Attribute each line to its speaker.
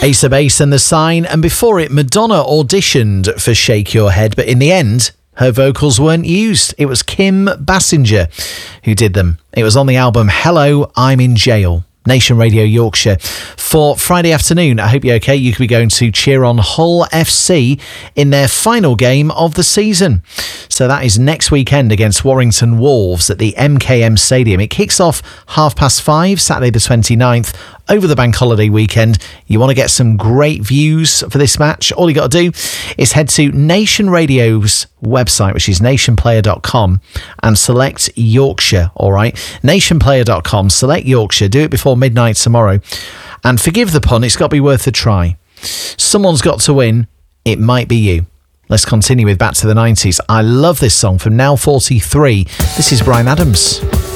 Speaker 1: Ace of Base and The Sign, and before it, Madonna auditioned for Shake Your Head, but in the end, her vocals weren't used. It was Kim Basinger who did them. It was on the album Hello, I'm in Jail. Nation Radio Yorkshire. For Friday afternoon, I hope you're okay. You could be going to cheer on Hull FC in their final game of the season. So that is next weekend against Warrington Wolves at the MKM Stadium. It kicks off 5:30, Saturday the 29th, over the bank holiday weekend. You want to get some great views for this match? All you got to do is head to Nation Radio's website, which is nationplayer.com, and select Yorkshire, all right? Nationplayer.com, select Yorkshire, do it before midnight tomorrow. And forgive the pun, it's got to be worth a try. Someone's got to win. It might be you. Let's continue with Back to the 90s. I love this song from Now 43. This is Bryan Adams.